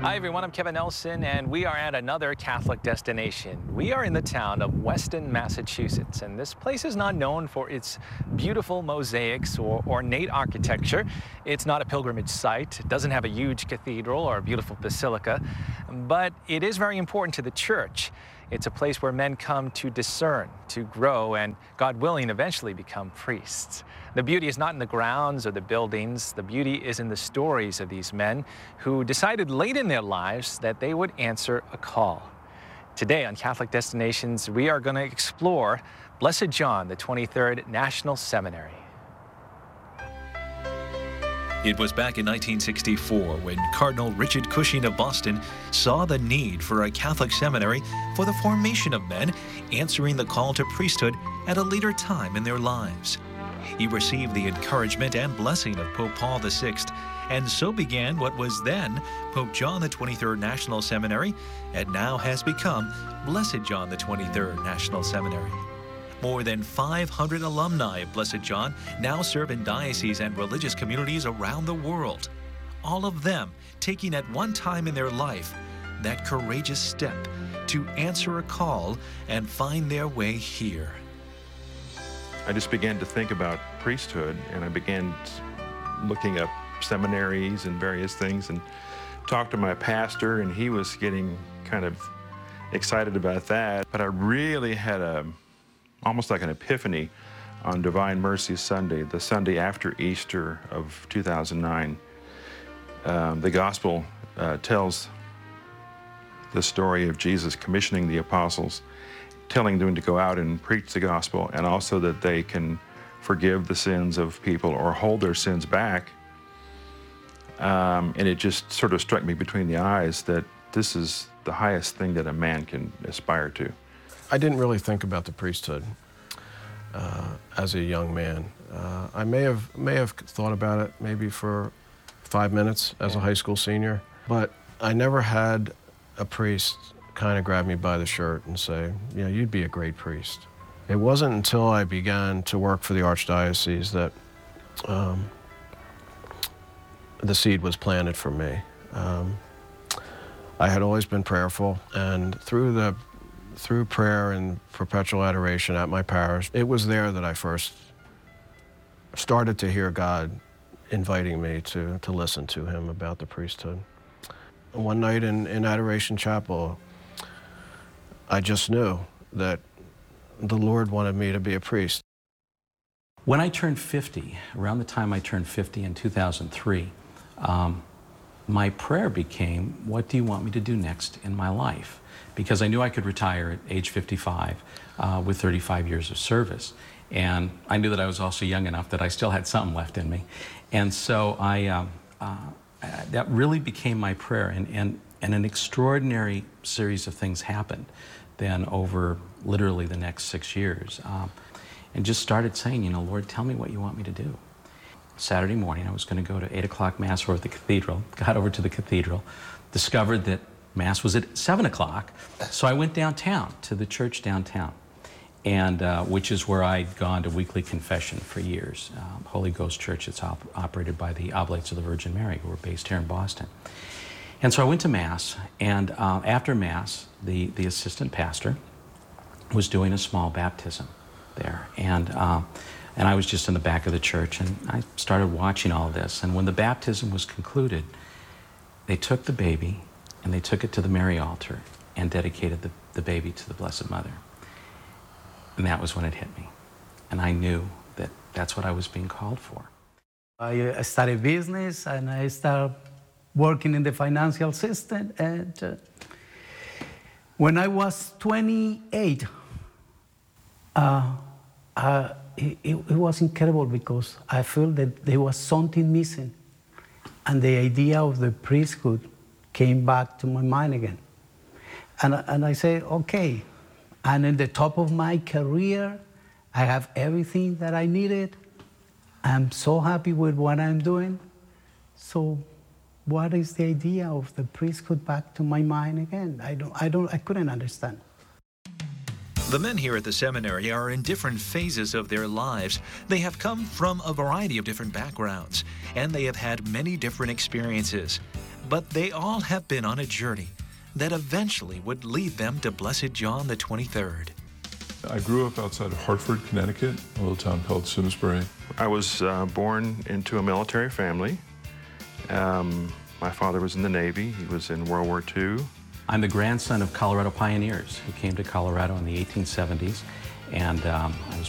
Hi everyone, I'm Kevin Nelson and we are at another Catholic destination. We are in the town of Weston, Massachusetts, and this place is not known for its beautiful mosaics or ornate architecture. It's not a pilgrimage site. It doesn't have a huge cathedral or a beautiful basilica, but it is very important to the church. It's a place where men come to discern, to grow, and God willing, eventually become priests. The beauty is not in the grounds or the buildings. The beauty is in the stories of these men who decided late in their lives that they would answer a call. Today on Catholic Destinations, we are going to explore Blessed John, the 23rd National Seminary. It was back in 1964 when Cardinal Richard Cushing of Boston saw the need for a Catholic seminary for the formation of men answering the call to priesthood at a later time in their lives. He received the encouragement and blessing of Pope Paul VI, and so began what was then Pope John the 23rd National Seminary and now has become Blessed John the 23rd National Seminary. More than 500 alumni of Blessed John now serve in dioceses and religious communities around the world, all of them taking at one time in their life that courageous step to answer a call and find their way here. I just began to think about priesthood, and I began looking up seminaries and various things and talked to my pastor, and he was getting kind of excited about that. But I really had almost like an epiphany on Divine Mercy Sunday, the Sunday after Easter of 2009. The gospel tells the story of Jesus commissioning the apostles, telling them to go out and preach the gospel, and also that they can forgive the sins of people or hold their sins back. And it just sort of struck me between the eyes that this is the highest thing that a man can aspire to. I didn't really think about the priesthood as a young man. I may have thought about it maybe for 5 minutes as a high school senior, but I never had a priest kind of grab me by the shirt and say, you know, you'd be a great priest. It wasn't until I began to work for the Archdiocese that the seed was planted for me. I had always been prayerful, and through prayer and perpetual adoration at my parish, it was there that I first started to hear God inviting me to listen to him about the priesthood. One night in Adoration Chapel, I just knew that the Lord wanted me to be a priest. When I turned 50, around the time I turned 50 in 2003, my prayer became, what do you want me to do next in my life? Because I knew I could retire at age 55 with 35 years of service. And I knew that I was also young enough that I still had something left in me. And so that really became my prayer. And an extraordinary series of things happened then over literally the next 6 years. And just started saying, you know, Lord, tell me what you want me to do. Saturday morning, I was going to go to 8 o'clock Mass over at the cathedral, got over to the cathedral, discovered that Mass was at 7 o'clock, so I went downtown to the church downtown, and which is where I'd gone to weekly confession for years. Holy Ghost Church, it's operated by the Oblates of the Virgin Mary, who are based here in Boston. And so I went to Mass, and after Mass, the assistant pastor was doing a small baptism there, and I was just in the back of the church, and I started watching all of this. And when the baptism was concluded, they took the baby and they took it to the Mary altar and dedicated the baby to the Blessed Mother. And that was when it hit me. And I knew that that's what I was being called for. I started business and I started working in the financial system. And when I was 28, it was incredible because I felt that there was something missing. And the idea of the priesthood came back to my mind again. And I said, okay, I'm at the top of my career. I have everything that I needed. I'm so happy with what I'm doing. So what is the idea of the priesthood back to my mind again? I couldn't understand. The men here at the seminary are in different phases of their lives. They have come from a variety of different backgrounds, and they have had many different experiences. But they all have been on a journey that eventually would lead them to Blessed John the 23rd. I grew up outside of Hartford, Connecticut, a little town called Simsbury. I was born into a military family. My father was in the Navy. He was in World War II. I'm the grandson of Colorado pioneers who came to Colorado in the 1870s, and I was